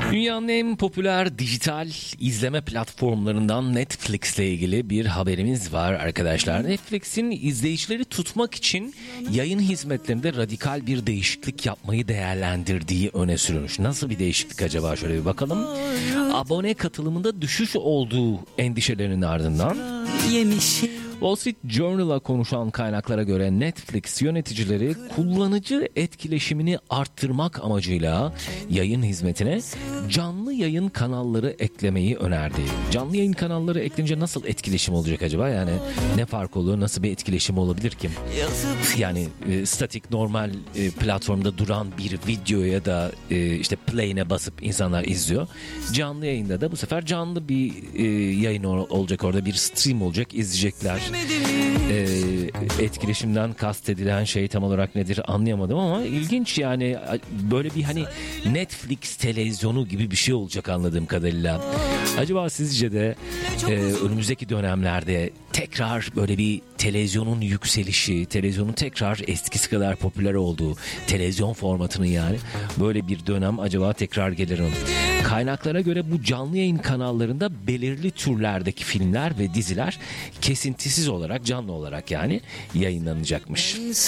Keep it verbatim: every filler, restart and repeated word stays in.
Dünyanın en popüler dijital izleme platformlarından Netflix ile ilgili bir haberimiz var arkadaşlar. Netflix'in izleyicileri tutmak için yayın hizmetlerinde radikal bir değişiklik yapmayı değerlendirdiği öne sürülmüş. Nasıl bir değişiklik acaba, şöyle bir bakalım. Abone katılımında düşüş olduğu endişelerinin ardından Wall Street Journal'a konuşan kaynaklara göre Netflix yöneticileri kullanıcı etkileşimini arttırmak amacıyla yayın hizmetine canlı yayın kanalları eklemeyi önerdi. Canlı yayın kanalları eklenince nasıl etkileşim olacak acaba? Yani ne fark olur? Nasıl bir etkileşim olabilir ki? Yani e, statik normal e, platformda duran bir videoya da e, işte play'ine basıp insanlar izliyor. Canlı yayında da bu sefer canlı bir e, yayın olacak, orada bir stream olacak, izleyecekler. Ee, etkileşimden kastedilen şey tam olarak nedir anlayamadım ama ilginç yani, böyle bir hani Netflix televizyonu gibi bir şey olacak anladığım kadarıyla. Acaba sizce de e, önümüzdeki dönemlerde tekrar böyle bir televizyonun yükselişi, televizyonun tekrar eskisi kadar popüler olduğu, televizyon formatının yani böyle bir dönem acaba tekrar gelir mi? Kaynaklara göre bu canlı yayın kanallarında belirli türlerdeki filmler ve diziler kesintisiz olarak, canlı olarak yani yayınlanacakmış.